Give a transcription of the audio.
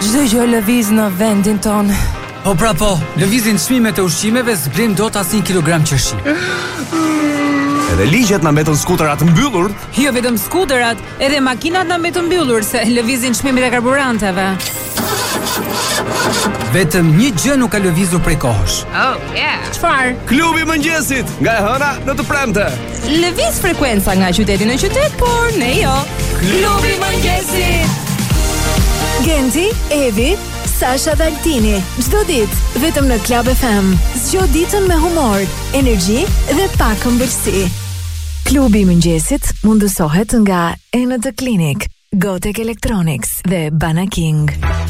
Çdo gjë lëviz në vendin ton. Po pra po, lëvizin çmimet e ushqimeve, zbrim dot as 1 kilogram qershi. Edhe ligjet na mbetën skuterat mbyllur. Jo vetëm skuterat, edhe makinat na mbetën mbyllur se lëvizin çmimet e karburanteve. Vetëm një gjë nuk ka lëvizur prej kohësh. Oh, yeah. Çfarë? Klubi i mëngjesit, nga e hëna në të premte. Lëviz frekuenca nga qyteti në qytet, por ne jo. Klubi i mëngjesit. Genti, Evi, Sasha dhe Altini, çdo ditë vetëm në Club FM. Zgjo ditën me humor, energji dhe pak ëmbëlsi. Klubi i mëngjesit mundësohet nga Enët Clinic, Gotek Electronics dhe Bana King.